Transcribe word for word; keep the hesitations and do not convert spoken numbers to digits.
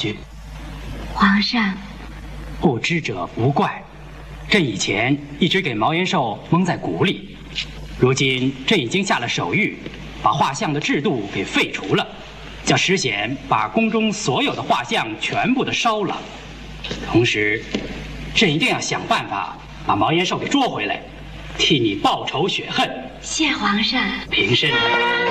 去。 皇上， 不知者不怪。朕以前一直给毛延寿蒙在鼓里，如今朕已经下了手谕，把画像的制度给废除了，叫石显把宫中所有的画像全部的烧了。同时，朕一定要想办法把毛延寿给捉回来，替你报仇雪恨。 谢皇上。 平身。